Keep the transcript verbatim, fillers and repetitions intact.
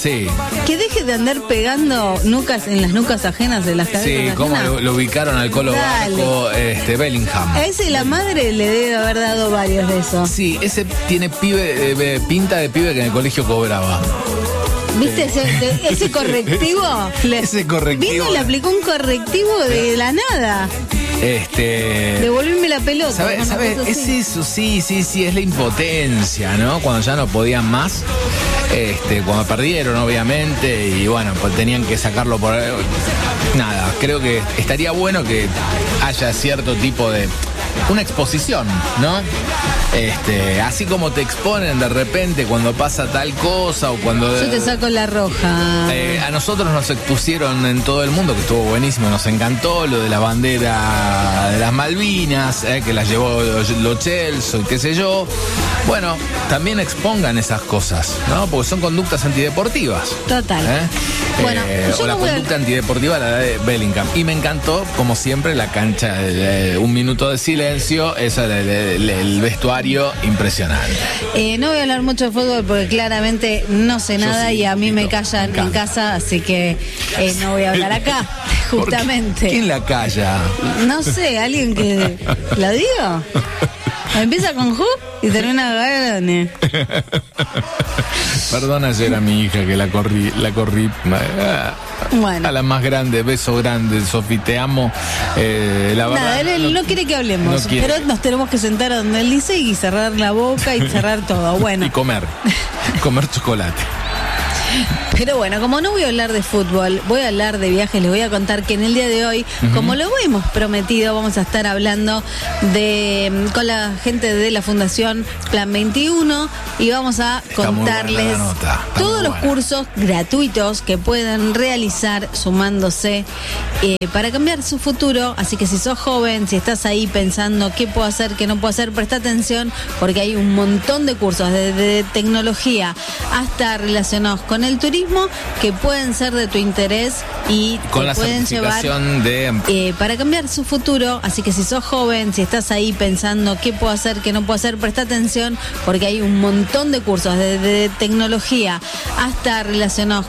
Sí. Que deje de andar pegando nucas en las nucas ajenas de las cabezas. Sí, cómo lo, lo ubicaron al Colo Barco, este, Bellingham. A ese la madre le debe haber dado varios de esos. Sí, ese tiene pibe, eh, pinta de pibe que en el colegio cobraba. ¿Viste ese, ese correctivo? Le, ese correctivo. Vino y le aplicó un correctivo de la nada. Este. Devolverme la pelota. ¿Sabes? ¿Sabe? Es eso, sí, sí, sí, es la impotencia, ¿no? Cuando ya no podían más. Este, cuando perdieron, obviamente, y bueno, pues tenían que sacarlo por. Nada, creo que estaría bueno que haya cierto tipo de. Una exposición, ¿no? Este, así como te exponen de repente cuando pasa tal cosa o cuando... Yo te saco la roja. Eh, a nosotros nos expusieron en todo el mundo, que estuvo buenísimo, nos encantó lo de la bandera de las Malvinas, eh, que las llevó Lo Celso y qué sé yo. Bueno, también expongan esas cosas, ¿no? Porque son conductas antideportivas. Total. ¿Eh? Bueno, eh, yo o la no voy a... conducta antideportiva, la de Bellingham. Y me encantó, como siempre, la cancha, de, de, un minuto de silencio, eso, el, el, el vestuario impresionante. Eh, no voy a hablar mucho de fútbol porque claramente no sé nada sí, y a mí me callan me en casa, así que eh, no voy a hablar acá, justamente. ¿Quién la calla? No sé, alguien que... ¿La digo? Empieza con Ju y termina Garone. Perdona ayer a mi hija que la corrí, la corrí. Bueno. A la más grande, beso grande, Sofi, te amo. Eh, la Nada, verdad, él no, no quiere que hablemos, no quiere. Pero nos tenemos que sentar donde él dice y cerrar la boca y cerrar todo. Bueno. Y comer, comer chocolate. Pero bueno, como no voy a hablar de fútbol, voy a hablar de viajes, les voy a contar que en el día de hoy, uh-huh. como lo hemos prometido, vamos a estar hablando de con la gente de la Fundación Plan veintiuno y vamos a Está contarles todos los buena. cursos gratuitos que pueden realizar sumándose eh, para cambiar su futuro. Así que si sos joven, si estás ahí pensando qué puedo hacer, qué no puedo hacer, presta atención porque hay un montón de cursos, desde de tecnología hasta relacionados con el turismo que pueden ser de tu interés y con te la pueden llevar de... eh, para cambiar su futuro. Así que si sos joven, si estás ahí pensando qué puedo hacer, qué no puedo hacer, presta atención porque hay un montón de cursos desde de tecnología hasta relacionados